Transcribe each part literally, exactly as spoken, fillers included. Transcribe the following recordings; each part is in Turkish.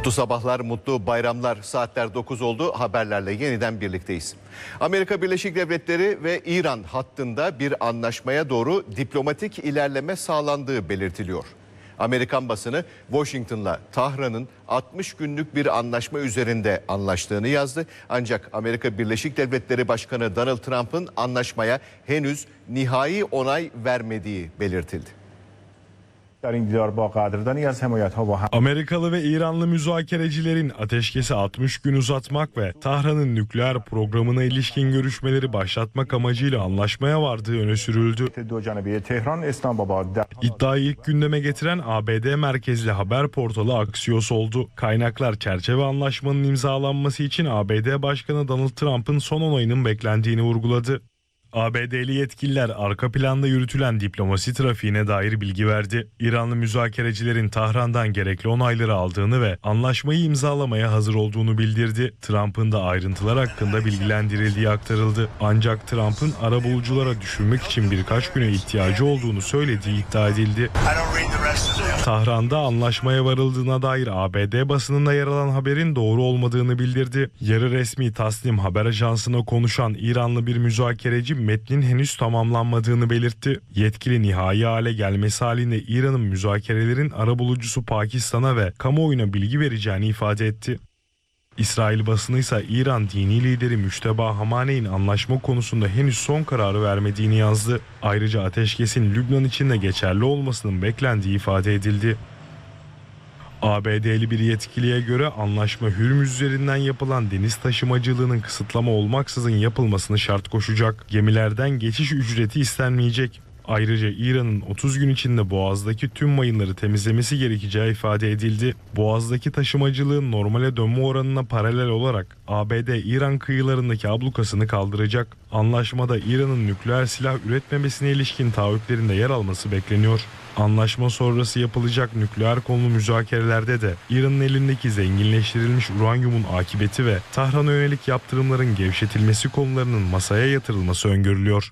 Mutlu sabahlar, mutlu bayramlar. Saatler dokuz oldu. Haberlerle yeniden birlikteyiz. Amerika Birleşik Devletleri ve İran hattında bir anlaşmaya doğru diplomatik ilerleme sağlandığı belirtiliyor. Amerikan basını Washington'la Tahran'ın altmış günlük bir anlaşma üzerinde anlaştığını yazdı. Ancak Amerika Birleşik Devletleri Başkanı Donald Trump'ın anlaşmaya henüz nihai onay vermediği belirtildi. Amerikalı ve İranlı müzakerecilerin ateşkesi altmış gün uzatmak ve Tahran'ın nükleer programına ilişkin görüşmeleri başlatmak amacıyla anlaşmaya vardığı öne sürüldü. İddiayı ilk gündeme getiren A B D merkezli haber portalı Axios oldu. Kaynaklar çerçeve anlaşmanın imzalanması için A B D Başkanı Donald Trump'ın son onayının beklendiğini vurguladı. A B D'li yetkililer arka planda yürütülen diplomasi trafiğine dair bilgi verdi. İranlı müzakerecilerin Tahran'dan gerekli onayları aldığını ve anlaşmayı imzalamaya hazır olduğunu bildirdi. Trump'ın da ayrıntılar hakkında bilgilendirildiği aktarıldı. Ancak Trump'ın arabuluculara düşünmek için birkaç güne ihtiyacı olduğunu söylediği iddia edildi. Tahran'da anlaşmaya varıldığına dair A B D basınında yer alan haberin doğru olmadığını bildirdi. Yarı resmi Tasnim haber ajansına konuşan İranlı bir müzakereci metnin henüz tamamlanmadığını belirtti. Yetkili nihai hale gelmesi halinde İran'ın müzakerelerin arabulucusu Pakistan'a ve kamuoyuna bilgi vereceğini ifade etti. İsrail basını ise İran dini lideri Müşteba Hamaney'in anlaşma konusunda henüz son kararı vermediğini yazdı. Ayrıca ateşkesin Lübnan için de geçerli olmasının beklendiği ifade edildi. A B D'li bir yetkiliye göre anlaşma Hürmüz üzerinden yapılan deniz taşımacılığının kısıtlama olmaksızın yapılmasını şart koşacak. Gemilerden geçiş ücreti istenmeyecek. Ayrıca İran'ın otuz gün içinde Boğaz'daki tüm mayınları temizlemesi gerekeceği ifade edildi. Boğaz'daki taşımacılığın normale dönme oranına paralel olarak A B D İran kıyılarındaki ablukasını kaldıracak. Anlaşmada İran'ın nükleer silah üretmemesine ilişkin taahhütlerinde yer alması bekleniyor. Anlaşma sonrası yapılacak nükleer konulu müzakerelerde de İran'ın elindeki zenginleştirilmiş uranyumun akıbeti ve Tahran'a yönelik yaptırımların gevşetilmesi konularının masaya yatırılması öngörülüyor.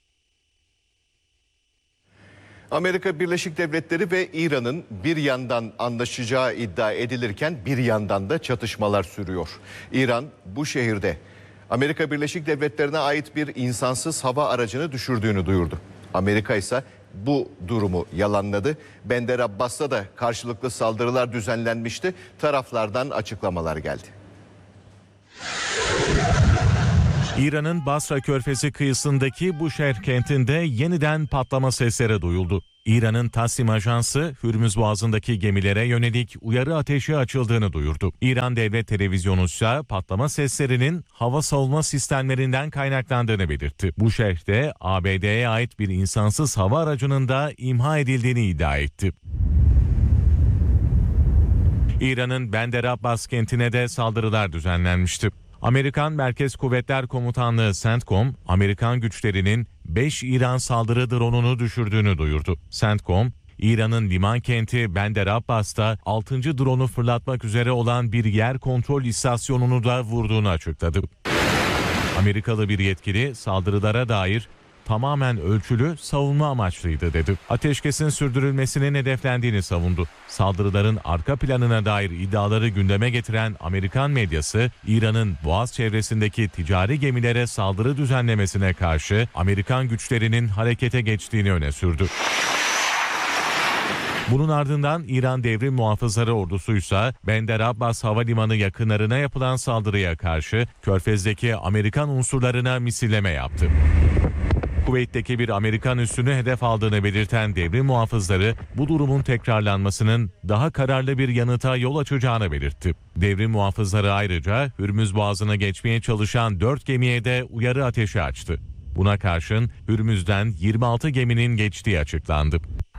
Amerika Birleşik Devletleri ve İran'ın bir yandan anlaşacağı iddia edilirken bir yandan da çatışmalar sürüyor. İran bu şehirde Amerika Birleşik Devletleri'ne ait bir insansız hava aracını düşürdüğünü duyurdu. Amerika ise bu durumu yalanladı. Bender Abbas'ta da karşılıklı saldırılar düzenlenmişti. Taraflardan açıklamalar geldi. İran'ın Basra Körfezi kıyısındaki Bushehr kentinde yeniden patlama sesleri duyuldu. İran'ın Tasnim ajansı Hürmüz Boğazı'ndaki gemilere yönelik uyarı ateşi açıldığını duyurdu. İran Devlet Televizyonu ise patlama seslerinin hava savunma sistemlerinden kaynaklandığını belirtti. Bushehr'de A B D'ye ait bir insansız hava aracının da imha edildiğini iddia etti. İran'ın Bender Abbas kentine de saldırılar düzenlenmişti. Amerikan Merkez Kuvvetler Komutanlığı CENTCOM, Amerikan güçlerinin beş İran saldırı dronunu düşürdüğünü duyurdu. CENTCOM, İran'ın liman kenti Bender Abbas'ta altıncı dronu fırlatmak üzere olan bir yer kontrol istasyonunu da vurduğunu açıkladı. Amerikalı bir yetkili saldırılara dair tamamen ölçülü, savunma amaçlıydı dedi. Ateşkesin sürdürülmesinin hedeflendiğini savundu. Saldırıların arka planına dair iddiaları gündeme getiren Amerikan medyası, İran'ın Boğaz çevresindeki ticari gemilere saldırı düzenlemesine karşı Amerikan güçlerinin harekete geçtiğini öne sürdü. Bunun ardından İran Devrim Muhafızları Ordusu'ysa Bender Abbas Havalimanı yakınlarına yapılan saldırıya karşı Körfez'deki Amerikan unsurlarına misilleme yaptı. Kuveyt'teki bir Amerikan üssünü hedef aldığını belirten devrim muhafızları bu durumun tekrarlanmasının daha kararlı bir yanıta yol açacağını belirtti. Devrim muhafızları ayrıca Hürmüz Boğazı'na geçmeye çalışan dört gemiye de uyarı ateşi açtı. Buna karşın Hürmüz'den yirmi altı geminin geçtiği açıklandı.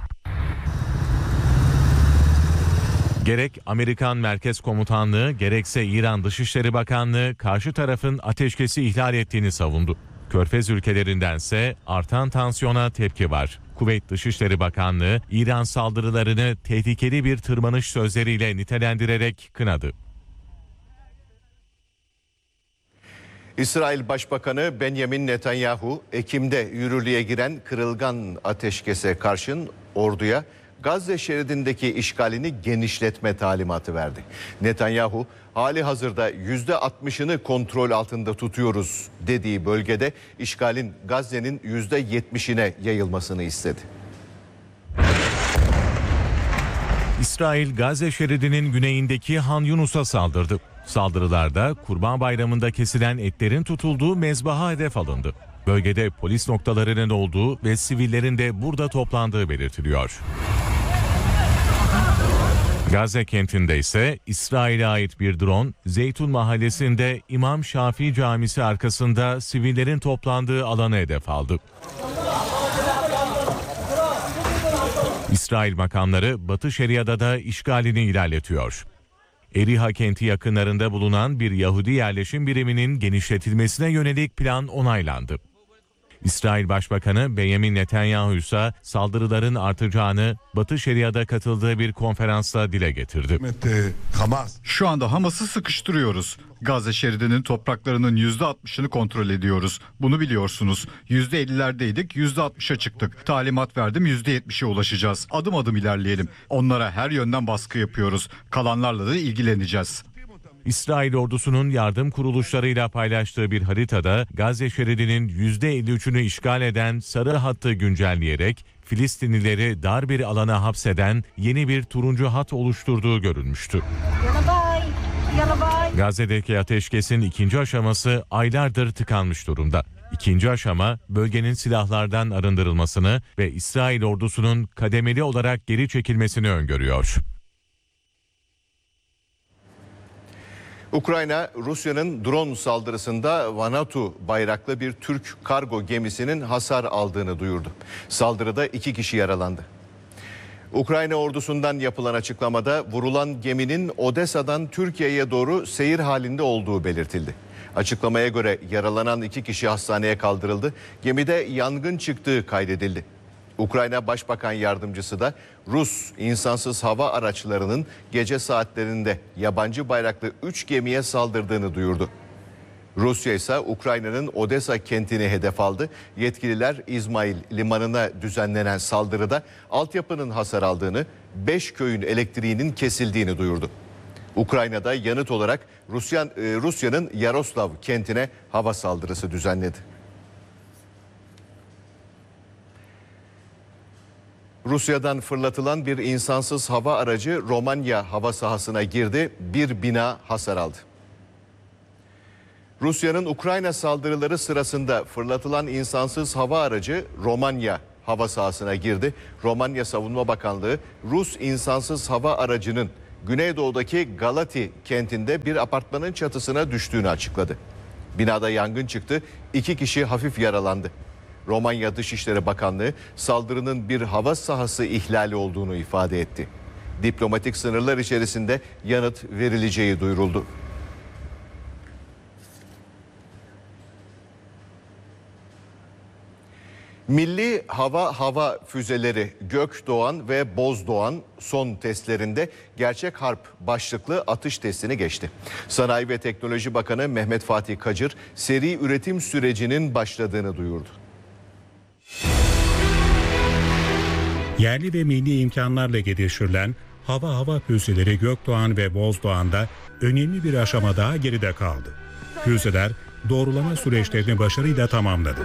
Gerek Amerikan Merkez Komutanlığı gerekse İran Dışişleri Bakanlığı karşı tarafın ateşkesi ihlal ettiğini savundu. Körfez ülkelerindense artan tansiyona tepki var. Kuveyt Dışişleri Bakanlığı İran saldırılarını tehlikeli bir tırmanış sözleriyle nitelendirerek kınadı. İsrail Başbakanı Benjamin Netanyahu, Ekim'de yürürlüğe giren kırılgan ateşkese karşın orduya Gazze şeridindeki işgalini genişletme talimatı verdi. Netanyahu, hali hazırda yüzde altmışını kontrol altında tutuyoruz dediği bölgede işgalin Gazze'nin yüzde yetmişine yayılmasını istedi. İsrail, Gazze şeridinin güneyindeki Han Yunus'a saldırdı. Saldırılarda Kurban Bayramı'nda kesilen etlerin tutulduğu mezbaha hedef alındı. Bölgede polis noktalarının olduğu ve sivillerin de burada toplandığı belirtiliyor. Gazze kentinde ise İsrail'e ait bir drone, Zeytun Mahallesi'nde İmam Şafii Camisi arkasında sivillerin toplandığı alanı hedef aldı. İsrail makamları Batı Şeria'da da işgalini ilerletiyor. Eriha kenti yakınlarında bulunan bir Yahudi yerleşim biriminin genişletilmesine yönelik plan onaylandı. İsrail Başbakanı Benjamin Netanyahu ise saldırıların artacağını Batı Şeria'da katıldığı bir konferansta dile getirdi. Şu anda Hamas'ı sıkıştırıyoruz. Gazze şeridinin topraklarının yüzde altmışını kontrol ediyoruz. Bunu biliyorsunuz. yüzde ellilerdeydik, yüzde altmışa çıktık. Talimat verdim, yüzde yetmişe ulaşacağız. Adım adım ilerleyelim. Onlara her yönden baskı yapıyoruz. Kalanlarla da ilgileneceğiz. İsrail ordusunun yardım kuruluşlarıyla paylaştığı bir haritada Gazze şeridinin yüzde elli üçünü işgal eden sarı hattı güncelleyerek Filistinlileri dar bir alana hapseden yeni bir turuncu hat oluşturduğu görülmüştü. Gazze'deki ateşkesin ikinci aşaması aylardır tıkanmış durumda. İkinci aşama bölgenin silahlardan arındırılmasını ve İsrail ordusunun kademeli olarak geri çekilmesini öngörüyor. Ukrayna, Rusya'nın drone saldırısında Vanuatu bayraklı bir Türk kargo gemisinin hasar aldığını duyurdu. Saldırıda iki kişi yaralandı. Ukrayna ordusundan yapılan açıklamada vurulan geminin Odessa'dan Türkiye'ye doğru seyir halinde olduğu belirtildi. Açıklamaya göre yaralanan iki kişi hastaneye kaldırıldı. Gemide yangın çıktığı kaydedildi. Ukrayna Başbakan Yardımcısı da Rus insansız hava araçlarının gece saatlerinde yabancı bayraklı üç gemiye saldırdığını duyurdu. Rusya ise Ukrayna'nın Odessa kentini hedef aldı. Yetkililer İzmail limanına düzenlenen saldırıda altyapının hasar aldığını, beş köyün elektriğinin kesildiğini duyurdu. Ukrayna'da yanıt olarak Rusya, Rusya'nın Yaroslav kentine hava saldırısı düzenledi. Rusya'dan fırlatılan bir insansız hava aracı Romanya hava sahasına girdi. Bir bina hasar aldı. Rusya'nın Ukrayna saldırıları sırasında fırlatılan insansız hava aracı Romanya hava sahasına girdi. Romanya Savunma Bakanlığı Rus insansız hava aracının Güneydoğu'daki Galati kentinde bir apartmanın çatısına düştüğünü açıkladı. Binada yangın çıktı. İki kişi hafif yaralandı. Romanya Dışişleri Bakanlığı saldırının bir hava sahası ihlali olduğunu ifade etti. Diplomatik sınırlar içerisinde yanıt verileceği duyuruldu. Milli hava hava füzeleri Gökdoğan ve Bozdoğan son testlerinde gerçek harp başlıklı atış testini geçti. Sanayi ve Teknoloji Bakanı Mehmet Fatih Kacır seri üretim sürecinin başladığını duyurdu. Yerli ve milli imkanlarla geliştirilen hava hava füzeleri Gökdoğan ve Bozdoğan'da önemli bir aşama daha geride kaldı. Füzeler doğrulama süreçlerini başarıyla tamamladı.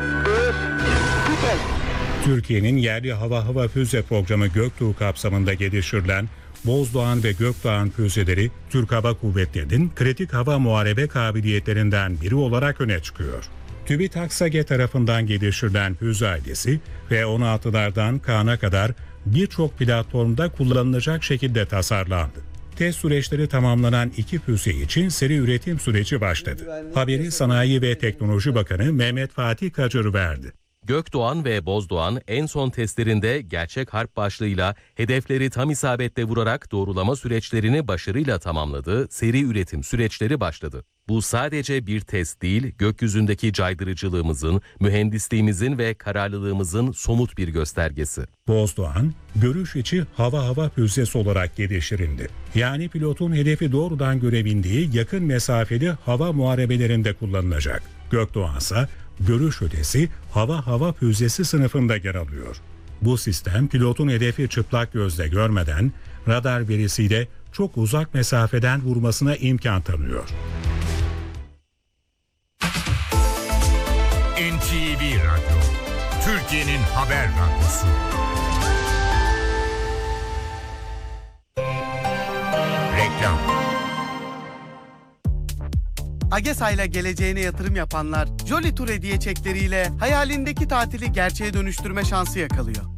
Türkiye'nin yerli hava hava füze programı Göktuğ kapsamında geliştirilen Bozdoğan ve Gökdoğan füzeleri Türk Hava Kuvvetleri'nin kritik hava muharebe kabiliyetlerinden biri olarak öne çıkıyor. TÜBİTAK SAGE tarafından geliştirilen füze ailesi ve on altılardan Kaan'a kadar birçok platformda kullanılacak şekilde tasarlandı. Test süreçleri tamamlanan iki füze için seri üretim süreci başladı. Haberi Sanayi ve Teknoloji Bakanı Mehmet Fatih Kacır verdi. Gökdoğan ve Bozdoğan en son testlerinde gerçek harp başlığıyla hedefleri tam isabetle vurarak doğrulama süreçlerini başarıyla tamamladı, seri üretim süreçleri başladı. Bu sadece bir test değil, gökyüzündeki caydırıcılığımızın, mühendisliğimizin ve kararlılığımızın somut bir göstergesi. Bozdoğan, görüş içi hava hava füzesi olarak geliştirildi. Yani pilotun hedefi doğrudan görebildiği yakın mesafeli hava muharebelerinde kullanılacak. Gökdoğan ise görüş ötesi hava hava füzesi sınıfında yer alıyor. Bu sistem pilotun hedefi çıplak gözle görmeden radar verisiyle çok uzak mesafeden vurmasına imkan tanıyor. N T V Radyo, Türkiye'nin haber radyosu. Reklam. AgeSA ile geleceğine yatırım yapanlar Jolly Tour hediye çekleriyle hayalindeki tatili gerçeğe dönüştürme şansı yakalıyor.